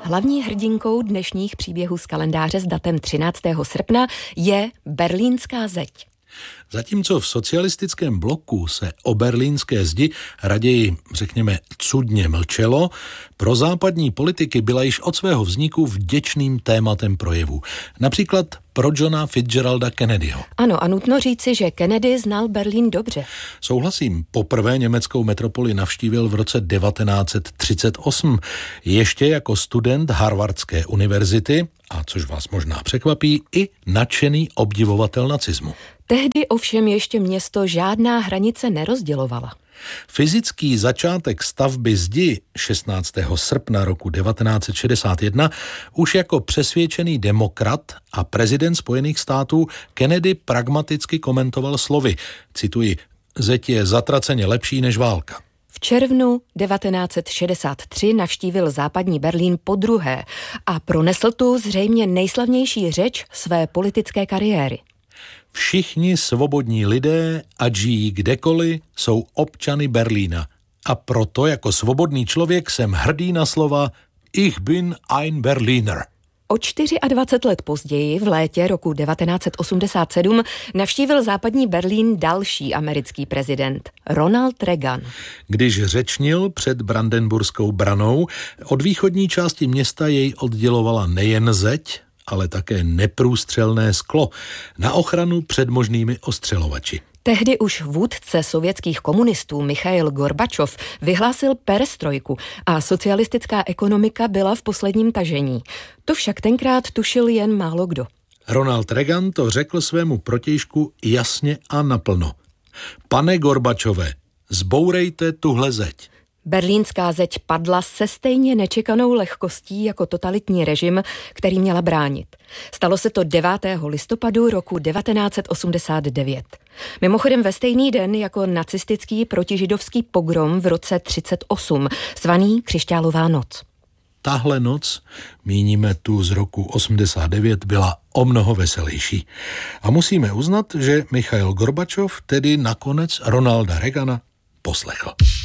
Hlavní hrdinkou dnešních příběhů z kalendáře s datem 13. srpna je Berlínská zeď. Zatímco v socialistickém bloku se o berlínské zdi raději, řekněme, cudně mlčelo, pro západní politiky byla již od svého vzniku vděčným tématem projevu. Například pro Johna Fitzgeralda Kennedyho. Ano, a nutno říci, že Kennedy znal Berlín dobře. Souhlasím, poprvé německou metropoli navštívil v roce 1938, ještě jako student Harvardské univerzity, a což vás možná překvapí, i nadšený obdivovatel nacismu. Tehdy ovšem ještě město žádná hranice nerozdělovala. Fyzický začátek stavby zdi 16. srpna roku 1961 už jako přesvědčený demokrat a prezident Spojených států Kennedy pragmaticky komentoval slovy, cituji, zeď je zatraceně lepší než válka. V červnu 1963 navštívil západní Berlín podruhé a pronesl tu zřejmě nejslavnější řeč své politické kariéry. Všichni svobodní lidé, ať žijí kdekoliv, jsou občany Berlína. A proto jako svobodný člověk jsem hrdý na slova Ich bin ein Berliner. O 24 let později, v létě roku 1987, navštívil západní Berlín další americký prezident, Ronald Reagan. Když řečnil před Brandenburskou branou, od východní části města jej oddělovala nejen zeď, ale také neprůstřelné sklo na ochranu před možnými ostřelovači. Tehdy už vůdce sovětských komunistů Michail Gorbačov vyhlásil perestrojku a socialistická ekonomika byla v posledním tažení. To však tenkrát tušil jen málo kdo. Ronald Reagan to řekl svému protějšku jasně a naplno. Pane Gorbačove, zbourejte tuhle zeď. Berlínská zeď padla se stejně nečekanou lehkostí jako totalitní režim, který měla bránit. Stalo se to 9. listopadu roku 1989. Mimochodem ve stejný den jako nacistický protižidovský pogrom v roce 1938, zvaný Křišťálová noc. Tahle noc, míníme tu z roku 89, byla o mnoho veselější. A musíme uznat, že Michail Gorbačov tedy nakonec Ronalda Reagana poslechl.